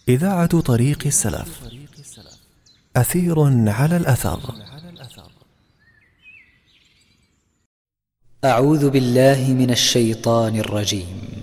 إذاعة طريق السلف. أثير على الأثر. أعوذ بالله من الشيطان الرجيم.